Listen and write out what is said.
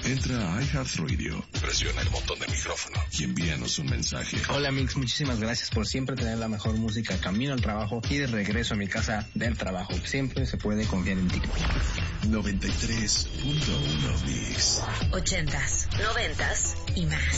Entra a iHeartRadio, presiona el botón de micrófono y envíanos un mensaje. Hola Mix, muchísimas gracias por siempre tener la mejor música camino al trabajo y de regreso a mi casa del trabajo. Siempre se puede confiar en ti. 93.1 Mix. 80s, 90s y más.